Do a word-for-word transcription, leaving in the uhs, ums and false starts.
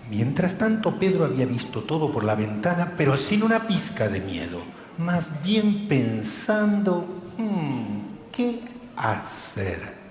Mientras tanto, Pedro había visto todo por la ventana, pero sin una pizca de miedo. Más bien pensando, hmm, ¿qué hacer?